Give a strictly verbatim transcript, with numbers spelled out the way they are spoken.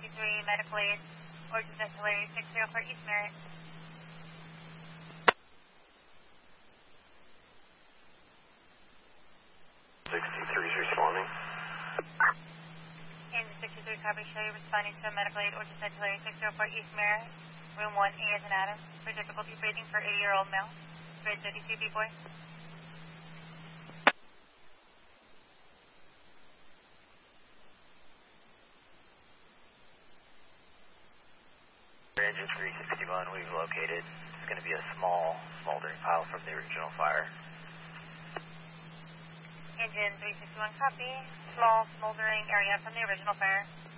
sixty-three, medical aid, urgent auxiliary six zero four East Merritt. sixty-three is responding. Engine sixty-three, copy, show you responding to a medical aid, urgent auxiliary six zero four East Merritt, room one A as in Adam, for difficulty breathing for eighty-year-old male, grade thirty-two B-boy. Engine three sixty-one, we've located. It's going to be a small smoldering pile from the original fire. Engine three sixty-one, copy. Small smoldering area from the original fire.